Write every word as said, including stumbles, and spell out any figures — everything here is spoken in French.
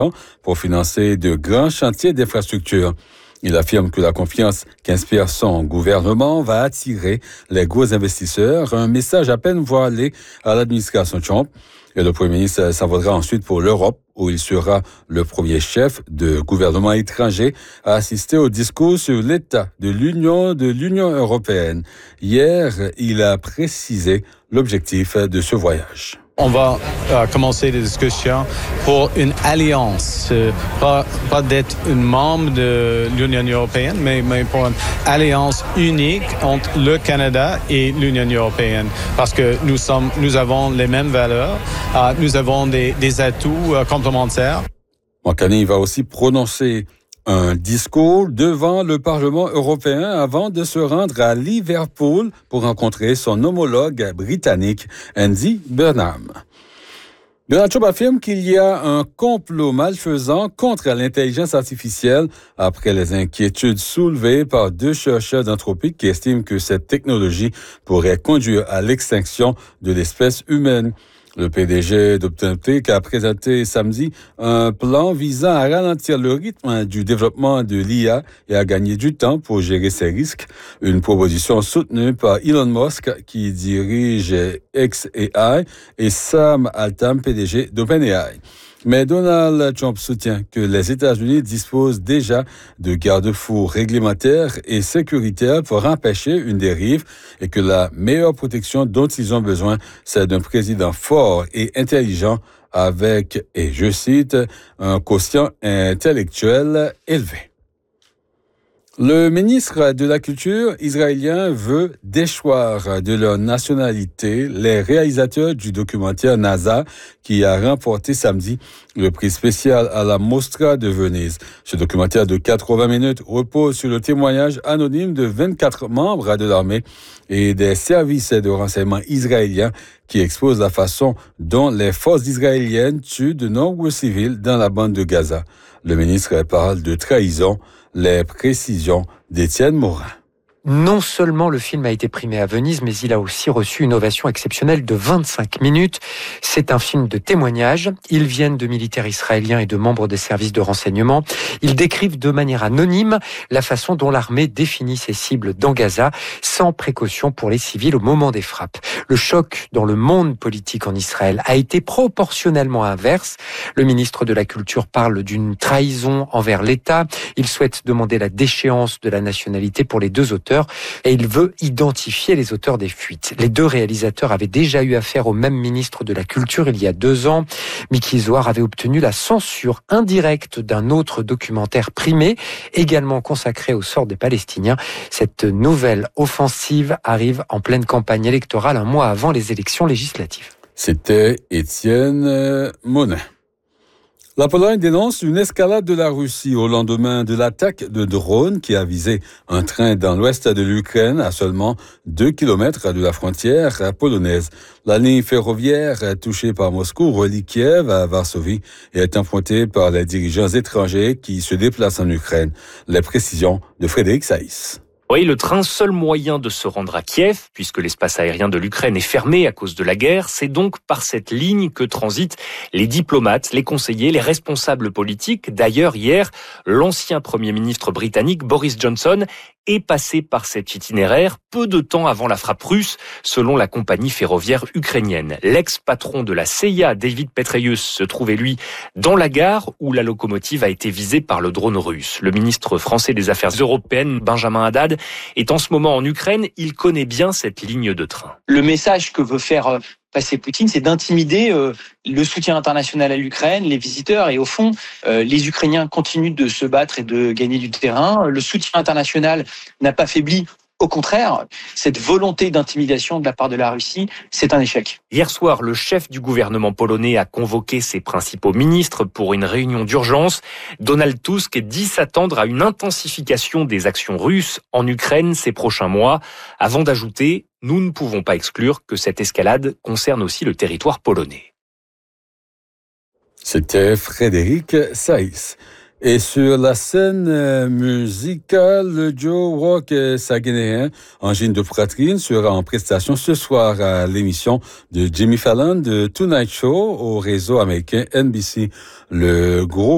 pour financer de grands chantiers d'infrastructure. Il affirme que la confiance qu'inspire son gouvernement va attirer les gros investisseurs, un message à peine voilé à l'administration Trump. Et le premier ministre s'envolera ensuite pour l'Europe, où il sera le premier chef de gouvernement étranger à assister au discours sur l'état de l'Union de l'Union européenne. Hier, il a précisé l'objectif de ce voyage. On va euh, commencer des discussions pour une alliance, euh, pas, pas d'être un membre de l'Union européenne, mais, mais pour une alliance unique entre le Canada et l'Union européenne, parce que nous sommes, nous avons les mêmes valeurs, euh, nous avons des, des atouts euh, complémentaires. Makani va aussi prononcer un discours devant le Parlement européen avant de se rendre à Liverpool pour rencontrer son homologue britannique, Andy Burnham. Donald Trump affirme qu'il y a un complot malfaisant contre l'intelligence artificielle après les inquiétudes soulevées par deux chercheurs d'Anthropic qui estiment que cette technologie pourrait conduire à l'extinction de l'espèce humaine. Le P D G d'Optometric a présenté samedi un plan visant à ralentir le rythme du développement de l'I A et à gagner du temps pour gérer ses risques. Une proposition soutenue par Elon Musk, qui dirige X A I, et Sam Altman, P D G d'OpenAI. Mais Donald Trump soutient que les États-Unis disposent déjà de garde-fous réglementaires et sécuritaires pour empêcher une dérive et que la meilleure protection dont ils ont besoin, c'est d'un président fort et intelligent avec, et je cite, un quotient intellectuel élevé. Le ministre de la Culture israélien veut déchoir de leur nationalité les réalisateurs du documentaire NASA qui a remporté samedi le prix spécial à la Mostra de Venise. Ce documentaire de quatre-vingts minutes repose sur le témoignage anonyme de vingt-quatre membres de l'armée et des services de renseignement israéliens qui exposent la façon dont les forces israéliennes tuent de nombreux civils dans la bande de Gaza. Le ministre parle de trahison. Les précisions d'Étienne Morin. Non seulement le film a été primé à Venise, mais il a aussi reçu une ovation exceptionnelle de vingt-cinq minutes. C'est un film de témoignage. Ils viennent de militaires israéliens et de membres des services de renseignement. Ils décrivent de manière anonyme la façon dont l'armée définit ses cibles dans Gaza, sans précaution pour les civils au moment des frappes. Le choc dans le monde politique en Israël a été proportionnellement inverse. Le ministre de la Culture parle d'une trahison envers l'État. Il souhaite demander la déchéance de la nationalité pour les deux auteurs. Et il veut identifier les auteurs des fuites. Les deux réalisateurs avaient déjà eu affaire au même ministre de la Culture il y a deux ans. Miki Zohar avait obtenu la censure indirecte d'un autre documentaire primé, également consacré au sort des Palestiniens. Cette nouvelle offensive arrive en pleine campagne électorale, un mois avant les élections législatives. C'était Étienne Monin. La Pologne dénonce une escalade de la Russie au lendemain de l'attaque de drones qui a visé un train dans l'ouest de l'Ukraine à seulement deux kilomètres de la frontière polonaise. La ligne ferroviaire touchée par Moscou relie Kiev à Varsovie et est empruntée par les dirigeants étrangers qui se déplacent en Ukraine. Les précisions de Frédéric Saïs. Oui, le train, seul moyen de se rendre à Kiev, puisque l'espace aérien de l'Ukraine est fermé à cause de la guerre, c'est donc par cette ligne que transitent les diplomates, les conseillers, les responsables politiques. D'ailleurs, hier, l'ancien Premier ministre britannique Boris Johnson est passé par cet itinéraire peu de temps avant la frappe russe, selon la compagnie ferroviaire ukrainienne. L'ex-patron de la C I A, David Petraeus, se trouvait, lui, dans la gare où la locomotive a été visée par le drone russe. Le ministre français des Affaires européennes, Benjamin Haddad, est en ce moment en Ukraine. Il connaît bien cette ligne de train. Le message que veut faire passer Poutine, c'est d'intimider euh, le soutien international à l'Ukraine, les visiteurs, et au fond, euh, les Ukrainiens continuent de se battre et de gagner du terrain. Le soutien international n'a pas faibli. Au contraire, cette volonté d'intimidation de la part de la Russie, c'est un échec. Hier soir, le chef du gouvernement polonais a convoqué ses principaux ministres pour une réunion d'urgence. Donald Tusk dit s'attendre à une intensification des actions russes en Ukraine ces prochains mois, avant d'ajouter « Nous ne pouvons pas exclure que cette escalade concerne aussi le territoire polonais ». C'était Frédéric Saïs. Et sur la scène musicale, le Joe Rock saguenéen, Angine de Poitrine, sera en prestation ce soir à l'émission de Jimmy Fallon de Tonight Show au réseau américain N B C. Le groupe